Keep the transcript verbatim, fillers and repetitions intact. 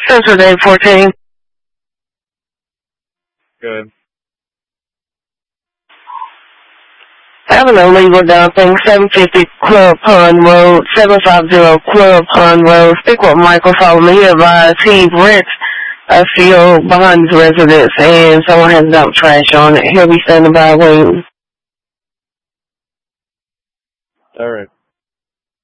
Central Day fourteen. Good. Having a legal dumping, seven fifty Club Pond Road, seven fifty Club Pond Road. Speak with Michael. Follow me. Advise he rents a field behind his residence and someone has dumped trash on it. He'll be standing by waiting. All right.